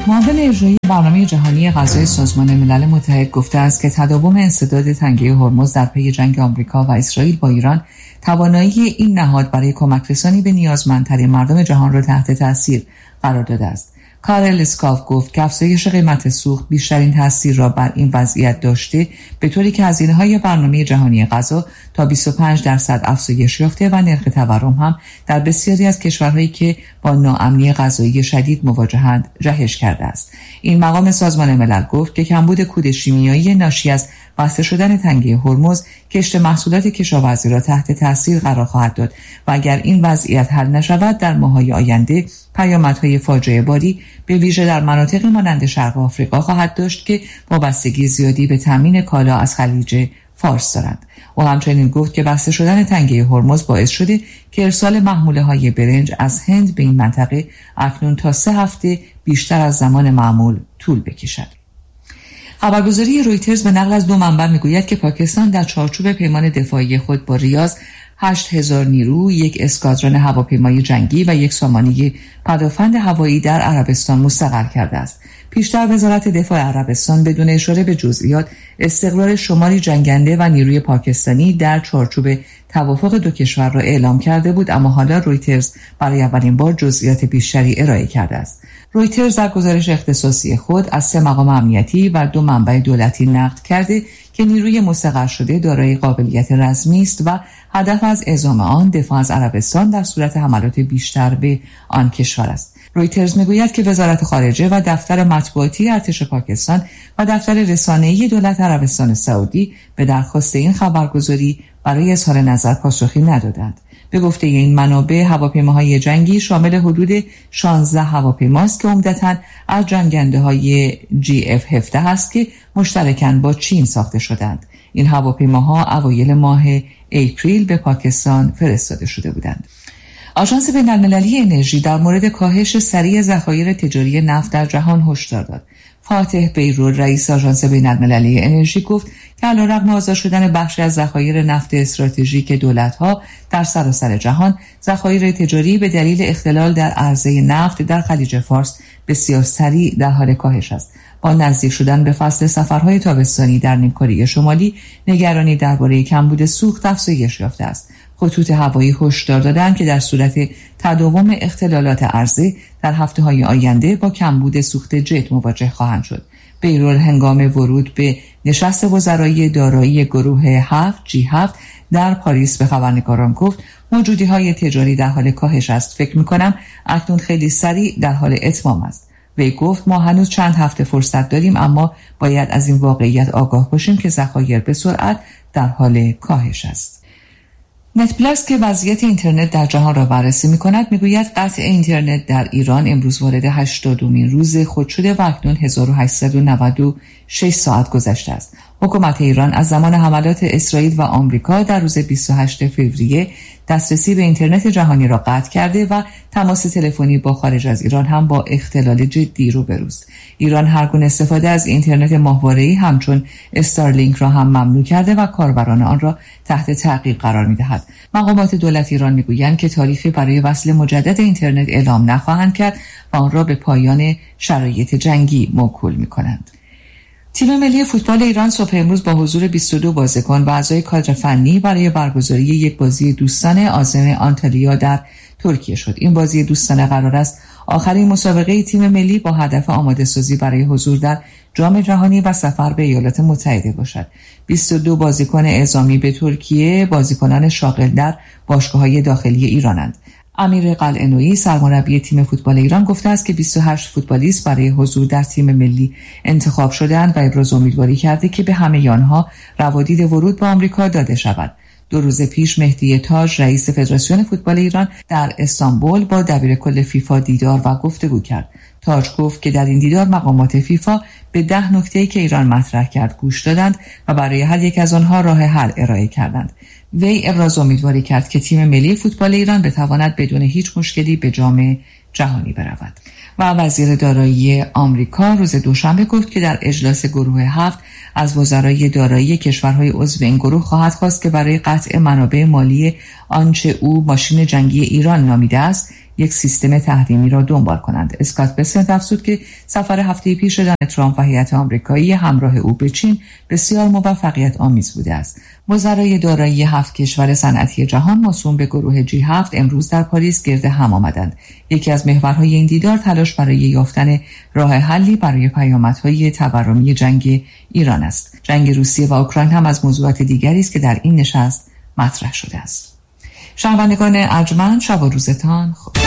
معاون اجرایی برنامه جهانی غذای سازمان ملل متحد گفته است که تداوم انسداد تنگه هرمز در پی جنگ آمریکا و اسرائیل با ایران توانایی این نهاد برای کمک رسانی به نیازمندترین مردم جهان را تحت تاثیر قرار داده است. کارل اسکاف گفت که افزایش قیمت سوخت بیشترین تاثیر را بر این وضعیت داشته، به طوری که هزینه‌های برنامه جهانی غذا تا 25% افزایش یافته و نرخ تورم هم در بسیاری از کشورهایی که با ناامنی غذایی شدید مواجهند جهش کرده است. این مقام سازمان ملل گفت که کمبود کود شیمیایی ناشی از بسته شدن تنگه هرمز کشت محصولات کشاورزی را تحت تاثیر قرار خواهد داد و اگر این وضعیت حل نشود در ماه‌های آینده پیامدهای فاجعه باری به ویژه در مناطقی مانند شرق آفریقا خواهد داشت که وابستگی زیادی به تامین کالا از خلیج فارس دارند. او همچنین گفت که بسته شدن تنگه هرمز باعث شده که ارسال محموله‌های برنج از هند به این منطقه اکنون تا 3 هفته بیشتر از زمان معمول طول بکشد. خبرگزاری رویترز به نقل از 2 منبع میگوید که پاکستان در چارچوب پیمان دفاعی خود با ریاض 8000 نیرو، 1 اسکادران هواپیمای جنگی و 1 سامانه پدافند هوایی در عربستان مستقر کرده است. پیشتر وزارت دفاع عربستان بدون اشاره به جزئیات استقرار شماری جنگنده و نیروی پاکستانی در چارچوب توافق 2 کشور را اعلام کرده بود، اما حالا رویترز برای اولین بار جزئیات بیشتری ارائه کرده است. رویترز در گزارش اختصاصی خود از 3 مقام امنیتی و 2 منبع دولتی نقل کرده که نیروی مستقر شده دارای قابلیت رزمی است و هدف از اعزام آن دفاع از عربستان در صورت حملات بیشتر به آن کشور است. رویترز میگوید که وزارت خارجه و دفتر مطبوعاتی ارتش پاکستان و دفتر رسانه‌ای دولت عربستان سعودی به درخواست این خبرگزاری برای اظهار نظر پاسخی ندادند. به گفته این منابع هواپیماهای جنگی شامل حدود 16 هواپیماست که عمدتاً از جنگنده‌های GF-17 است که مشترکاً با چین ساخته شدند. این هواپیماها اوایل ماه اپریل به پاکستان فرستاده شده بودند. آژانس بین‌المللی انرژی در مورد کاهش سریع ذخایر تجاری نفت در جهان هشدار داد. فاتح بیرول رئیس آژانس بین‌المللی انرژی گفت که علیرغم آزاد شدن بخشی از ذخایر نفت استراتژیک دولت‌ها در سراسر جهان، ذخایر تجاری به دلیل اختلال در عرضه نفت در خلیج فارس بسیار سریع در حال کاهش است. با نزدیک شدن به فصل سفرهای تابستانی در نیمکره شمالی، نگرانی درباره کمبود سوخت افزایش یافته است. خطوط هوایی هشدار دادند که در صورت تداوم اختلالات عرضه در هفته‌های آینده با کمبود سوخت جت مواجه خواهند شد. بیرول هنگام ورود به نشست وزرای دارایی گروه 7 G7 در پاریس به خبرنگاران گفت موجودی‌های تجاری در حال کاهش است. فکر می‌کنم اکنون خیلی سریع در حال اتمام است. وی گفت ما هنوز چند هفته فرصت داریم، اما باید از این واقعیت آگاه باشیم که ذخایر به سرعت در حال کاهش است. نت پلاس که وضعیت اینترنت در جهان را بررسی می‌کند می‌گوید قطع اینترنت در ایران امروز وارد 80مین روز خود شده و اکنون 1896 ساعت گذشته است. حکومت ایران از زمان حملات اسرائیل و آمریکا در روز 28 فوریه دسترسی به اینترنت جهانی را قطع کرده و تماس تلفنی با خارج از ایران هم با اختلال جدی روبروست. ایران هر گونه استفاده از اینترنت ماهواره‌ای همچون استارلینک را هم ممنوع کرده و کاربران آن را تحت تعقیب قرار می‌دهد. مقامات دولت ایران می‌گویند که تاریخی برای وصل مجدد اینترنت اعلام نخواهند کرد و آن را به پایان شرایط جنگی موکول می‌کنند. تیم ملی فوتبال ایران صبح امروز با حضور 22 بازیکن و اعضای کادر فنی برای برگزاری یک بازی دوستانه عازم آنتالیا در ترکیه شد. این بازی دوستانه قرار است آخرین مسابقه تیم ملی با هدف آماده سازی برای حضور در جام جهانی و سفر به ایالات متحده باشد. 22 بازیکن اعزامی به ترکیه بازیکنان شاغل در باشگاه‌های داخلی ایرانند. امیر قلعه‌نویی سرمربی تیم فوتبال ایران گفته است که 28 فوتبالیست برای حضور در تیم ملی انتخاب شدند و ابراز امیدواری کرده که به همه آنها روادید ورود به آمریکا داده شود. 2 روز پیش مهدی تاج رئیس فدراسیون فوتبال ایران در استانبول با دبیرکل فیفا دیدار و گفتگو کرد. تاج گفت که در این دیدار مقامات فیفا به 10 نکته‌ای که ایران مطرح کرد گوش دادند و برای هر یک از آنها راه حل ارائه کردند. وی ابراز امیدواری کرد که تیم ملی فوتبال ایران بتواند بدون هیچ مشکلی به جام جهانی برود. و وزیر دارایی آمریکا روز دوشنبه گفت که در اجلاس گروه 7 از وزرای دارایی کشورهای عضو این گروه خواهد خواست که برای قطع منابع مالی آنچه او ماشین جنگی ایران نامیده است یک سیستم تحریمی را دنبال کنند. اسکات بسنت افزود که سفر هفته پیش دونالد ترامپ و هیئت آمریکایی همراه او به چین بسیار موفقیت آمیز بوده است. وزرای دارایی 7 کشور صنعتی جهان موسوم به گروه G7 امروز در پاریس گرد هم آمدند. یکی از محورهای این دیدار تلاش برای یافتن راه حلی برای پیامدهای تورمی جنگ ایران است. جنگ روسیه و اوکراین هم از موضوعات دیگری است که در این نشست مطرح شده است. شنوندگان ارجمند، شب و روزتان خوش.